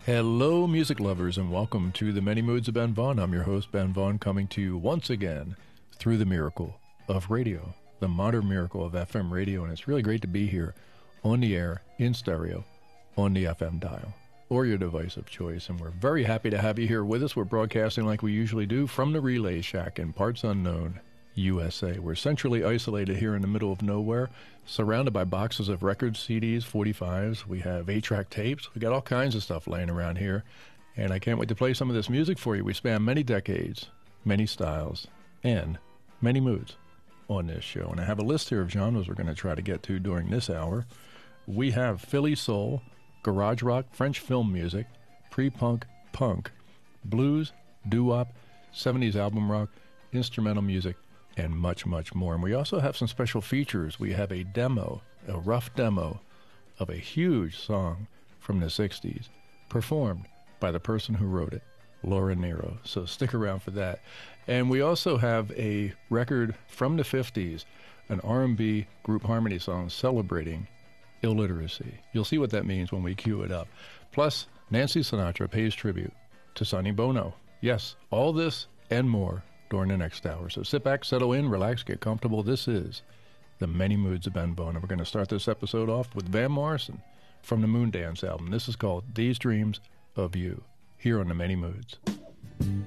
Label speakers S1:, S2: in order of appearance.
S1: Hello, music lovers, and welcome to the Many Moods of Ben Vaughn. I'm your host, Ben Vaughn, coming to you once again through the miracle of radio, the modern miracle of FM radio, and it's really great to be here on the air, in stereo, on the FM dial, or your device of choice, and we're very happy to have you here with us. We're broadcasting like we usually do from the Relay Shack in parts unknown, USA. We're centrally isolated here in the middle of nowhere, surrounded by boxes of records, CDs, 45s. We have 8-track tapes. We got all kinds of stuff laying around here, and I can't wait to play some of this music for you. We span many decades, many styles, and many moods on this show. And I have a list here of genres we're going to try to get to during this hour. We have Philly soul, garage rock, French film music, pre-punk, punk, blues, doo-wop, 70s album rock, instrumental music, and much, much more. And we also have some special features. We have a demo, a rough demo of a huge song from the 60s, performed by the person who wrote it, Laura Nyro. So stick around for that. And we also have a record from the 50s, an R&B group harmony song celebrating illiteracy. You'll see what that means when we cue it up. Plus, Nancy Sinatra pays tribute to Sonny Bono. Yes, all this and more during the next hour. So sit back, settle in, relax, get comfortable. This is the Many Moods of Ben Vaughn. And we're going to start this episode off with Van Morrison from the Moondance album. This is called These Dreams of You, here on the Many Moods.